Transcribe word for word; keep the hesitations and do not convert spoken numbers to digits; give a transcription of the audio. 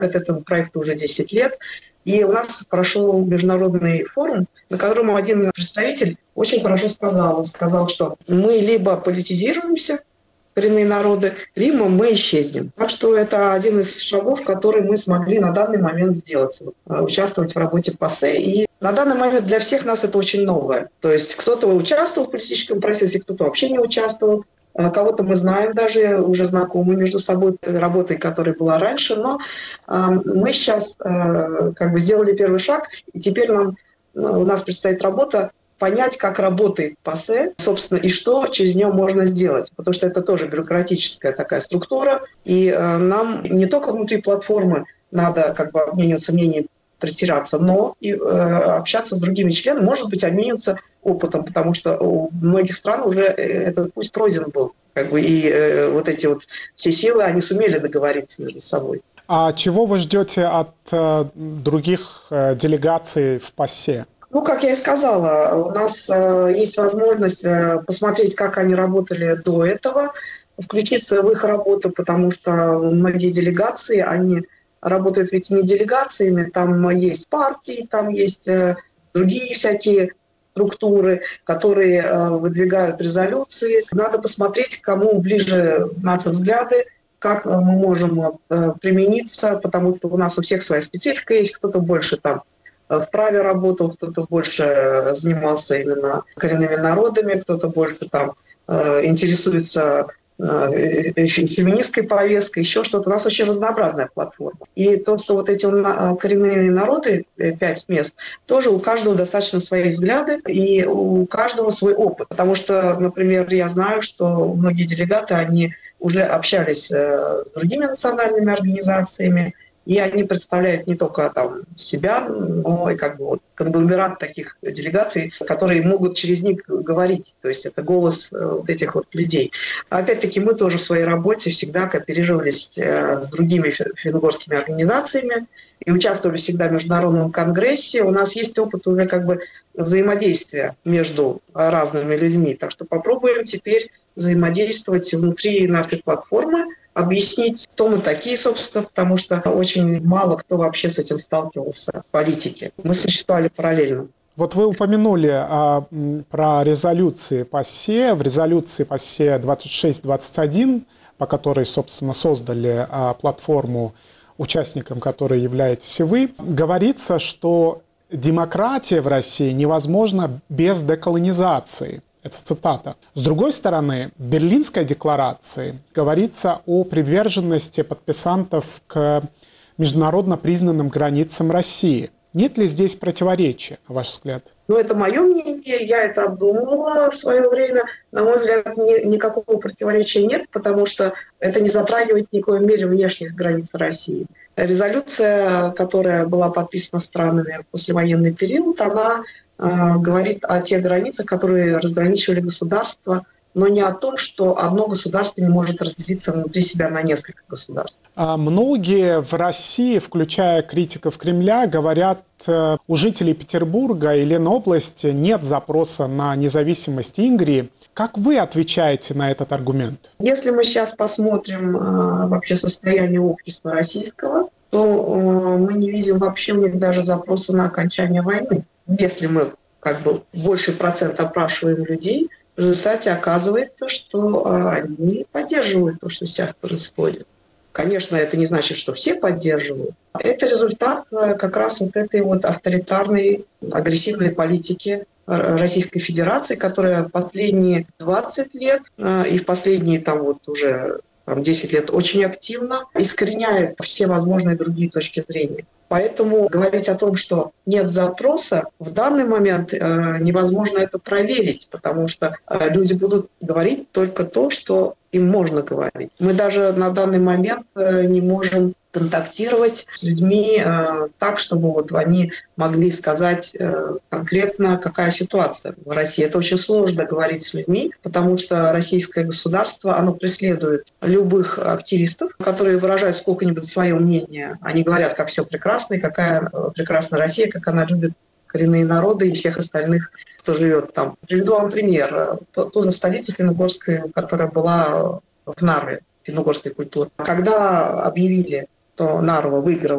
Этому проекту уже десять лет. И у нас прошел международный форум, на котором один представитель очень хорошо сказал. Он сказал, что мы либо политизируемся, коренные народы, либо мы исчезнем. Так что это один из шагов, который мы смогли на данный момент сделать, участвовать в работе ПАСЕ. И на данный момент для всех нас это очень новое. То есть кто-то участвовал в политическом процессе, кто-то вообще не участвовал. Кого-то мы знаем даже, уже знакомы между собой, работой, которая была раньше, но э, мы сейчас э, как бы сделали первый шаг, и теперь нам, у нас предстоит работа понять, как работает ПАСЕ, собственно, и что через нее можно сделать, потому что это тоже бюрократическая такая структура, и э, нам не только внутри платформы надо как бы обмениваться мнением, притираться, но и э, общаться с другими членами, может быть, обмениваться опытом, потому что у многих стран уже этот путь пройден был. Как бы, и э, вот эти вот все силы, они сумели договориться между собой. А чего вы ждете от э, других э, делегаций в ПАСЕ? Ну, как я и сказала, у нас э, есть возможность э, посмотреть, как они работали до этого, включиться в их работу, потому что многие делегации, они работают ведь не делегациями, там есть партии, там есть э, другие всякие структуры, которые э, выдвигают резолюции. Надо посмотреть, кому ближе наши взгляды, как мы можем э, примениться, потому что у нас у всех своя специфика есть, кто-то больше там в праве работал, кто-то больше занимался именно коренными народами, кто-то больше там э, интересуется феминистской повесткой, еще что-то. У нас очень разнообразная платформа. И то, что вот эти коренные народы, пять мест, тоже у каждого достаточно свои взгляды и у каждого свой опыт. Потому что, например, я знаю, что многие делегаты, они уже общались с другими национальными организациями, и они представляют не только там себя, но и как бы вот конгломерат таких делегаций, которые могут через них говорить. То есть это голос вот этих вот людей. Опять-таки мы тоже в своей работе всегда кооперировались с другими финно-угорскими организациями и участвовали всегда в международном конгрессе. У нас есть опыт уже как бы взаимодействия между разными людьми. Так что попробуем теперь взаимодействовать внутри нашей платформы, объяснить, кто мы такие, собственно, потому что очень мало кто вообще с этим сталкивался в политике. Мы существовали параллельно. Вот вы упомянули а, про резолюции ПАСЕ. В резолюции ПАСЕ двадцать шесть двадцать один, по которой, собственно, создали а, платформу, участником которой являетесь и вы, говорится, что демократия в России невозможна без деколонизации. Это цитата. С другой стороны, в Берлинской декларации говорится о приверженности подписантов к международно признанным границам России. Нет ли здесь противоречия, на ваш взгляд? Ну, это мое мнение, я это обдумывала в свое время. На мой взгляд, ни, никакого противоречия нет, потому что это не затрагивает в никакой мере внешних границ России. Резолюция, которая была подписана странами в послевоенный период, она говорит о тех границах, которые разграничивали государства, но не о том, что одно государство не может разделиться внутри себя на несколько государств. А многие в России, включая критиков Кремля, говорят, у жителей Петербурга и Ленобласти нет запроса на независимость Ингрии. Как вы отвечаете на этот аргумент? Если мы сейчас посмотрим э, вообще состояние общества российского, то э, мы не видим вообще у них даже запроса на окончание войны. Если мы как бы больший процент опрашиваем людей, в результате оказывается, что э, они поддерживают то, что сейчас происходит. Конечно, это не значит, что все поддерживают. Это результат э, как раз вот этой вот авторитарной, агрессивной политики Российской Федерации, которая последние двадцать лет э, и в последние там вот уже там, десять лет очень активно искореняет все возможные другие точки зрения. Поэтому говорить о том, что нет запроса, в данный момент э, невозможно это проверить, потому что э, люди будут говорить только то, что им можно говорить. Мы даже на данный момент э, не можем контактировать с людьми э, так, чтобы вот они могли сказать э, конкретно, какая ситуация в России. Это очень сложно говорить с людьми, потому что российское государство, оно преследует любых активистов, которые выражают сколько-нибудь свое мнение. Они говорят, как все прекрасно, и какая прекрасна Россия, как она любит коренные народы и всех остальных, кто живет там. Приведу вам пример. Тоже столица финно-угорская, которая была в Нарве, финно-угорской культуры. Когда объявили, что Нарва выиграла